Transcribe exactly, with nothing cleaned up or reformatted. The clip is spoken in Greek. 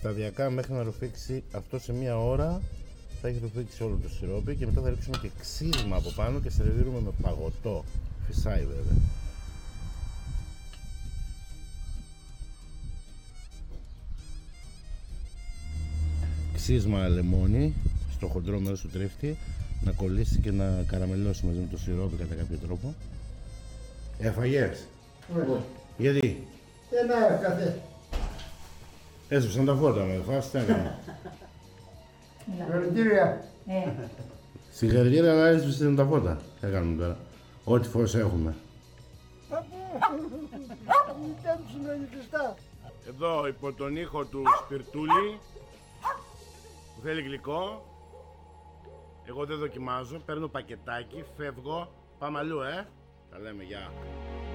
Σταδιακά μέχρι να ρουφήξει αυτό σε μία ώρα θα έχει ρουφήξει όλο το σιρόπι και μετά θα ρίξουμε και ξύσμα από πάνω και σερβίρουμε με παγωτό. Φυσάει βέβαια. Ξύσμα λεμόνι στο χοντρό μέρος του τρίφτη να κολλήσει και να καραμελώσει μαζί με το σιρόπι κατά κάποιο τρόπο. Έφαγες? Όχι. Γιατί? Ένα καφέ. Έσβησαν τα φώτα με, φας, τι έκανα. Συγχαρητήρια. Συγχαρητήρια, αλλά έσβησαν τα φώτα. Τι έκαναμε τώρα. Ό,τι φως έχουμε. Εδώ υπό τον ήχο του σπιρτούλι που θέλει γλυκό. Εγώ δεν δοκιμάζω, παίρνω πακετάκι, φεύγω, πάμε αλλού, ε. Τα λέμε, γεια.